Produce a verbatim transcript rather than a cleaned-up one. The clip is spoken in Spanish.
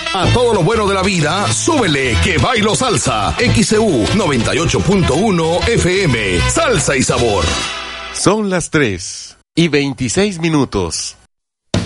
A todo lo bueno de la vida, súbele que bailo salsa. X C U noventa y ocho punto uno F M. Salsa y sabor. Son las tres y veintiséis minutos.